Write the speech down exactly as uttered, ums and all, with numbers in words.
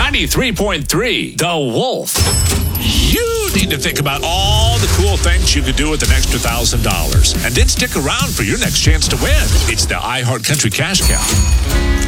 ninety-three point three, The Wolf. You need to think about all the cool things you could do with an extra one thousand dollars. And then stick around for your next chance to win. It's the iHeart Country Cash Cow.